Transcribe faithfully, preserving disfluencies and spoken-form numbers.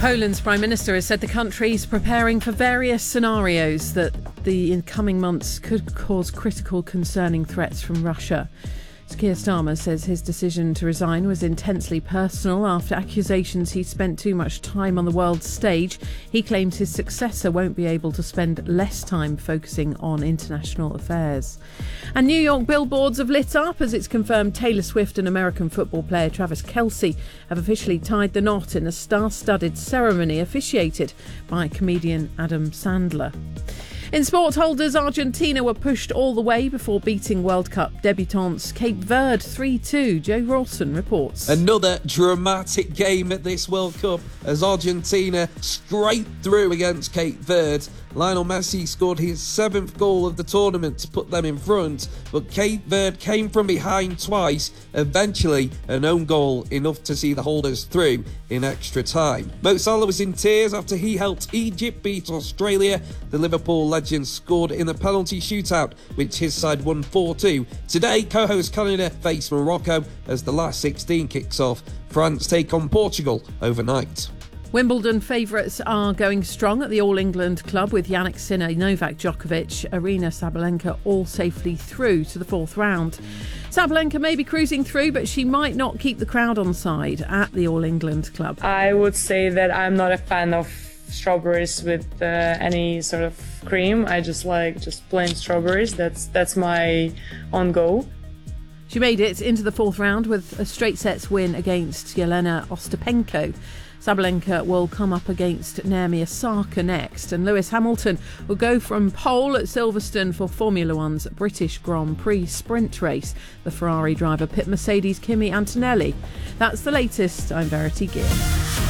Poland's Prime Minister has said the country's preparing for various scenarios that the incoming months could cause critical concerning threats from Russia. Keir Starmer says his decision to resign was intensely personal after accusations he spent too much time on the world stage. He claims his successor won't be able to spend less time focusing on international affairs. And New York billboards have lit up as it's confirmed Taylor Swift and American football player Travis Kelce have officially tied the knot in a star-studded ceremony officiated by comedian Adam Sandler. In sport, holders Argentina were pushed all the way before beating World Cup debutantes Cape Verde three two. Joe Rawson reports. Another dramatic game at this World Cup as Argentina scraped through against Cape Verde. Lionel Messi scored his seventh goal of the tournament to put them in front, but Cape Verde came from behind twice, eventually an own goal enough to see the holders through in extra time. Mo Salah was in tears after he helped Egypt beat Australia. The Liverpool legend scored in the penalty shootout, which his side won four two. Today, co-host Canada face Morocco as the last sixteen kicks off. France take on Portugal overnight. Wimbledon favourites are going strong at the All England club with Jannik Sinner, Novak Djokovic, Aryna Sabalenka all safely through to the fourth round. Sabalenka may be cruising through, but she might not keep the crowd on side at the All England club. I would say that I'm not a fan of strawberries with uh, any sort of cream. I just like just plain strawberries. That's that's my on go. She made it into the fourth round with a straight sets win against Jelena Ostapenko. Sabalenka will come up against Naomi Osaka next, and Lewis Hamilton will go from pole at Silverstone for Formula One's British Grand Prix sprint race. The Ferrari driver pit Mercedes' Kimi Antonelli. That's the latest. I'm Verity Gill.